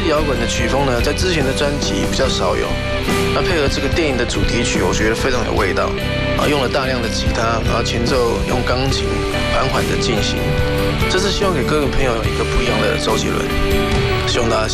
摇滚的曲风呢，在之前的专辑比较少有。那配合这个电影的主题曲，我觉得非常有味道啊，用了大量的吉他，然后前奏用钢琴缓缓的进行。这是希望给各位朋友一个不一样的周杰伦，希望大家